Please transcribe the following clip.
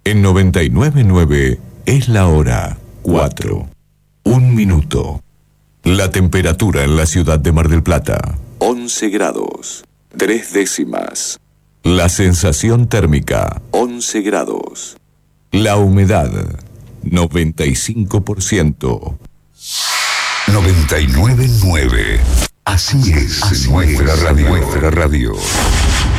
En 99.9 es la hora 4. 1 minuto. La temperatura en la ciudad de Mar del Plata, 11 grados, 3 décimas. La sensación térmica, 11 grados. La humedad, 95%. 99.9. Así es nuestra radio.